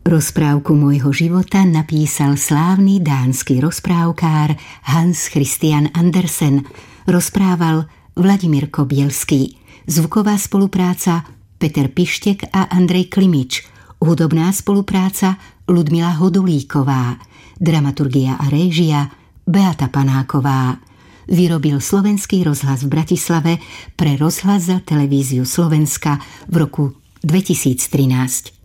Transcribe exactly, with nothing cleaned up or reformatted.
Rozprávku môjho života napísal slávny dánsky rozprávkár Hans Christian Andersen. Rozprával Vladimír Kobielský. Zvuková spolupráca Peter Pištek a Andrej Klimič. Hudobná spolupráca Ludmila Hodulíková. Dramaturgia a réžia Beata Panáková. Vyrobil Slovenský rozhlas v Bratislave pre rozhlas za televíziu Slovenska v roku dvetisíctrinásť.